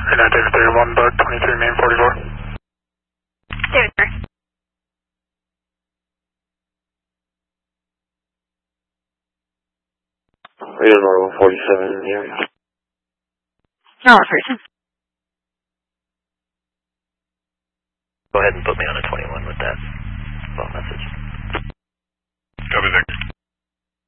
David 31, Bug 23, main 44. David, sir. Radar Normal 47 in the area. Normal person. Go ahead and put me on a 21 with that phone message.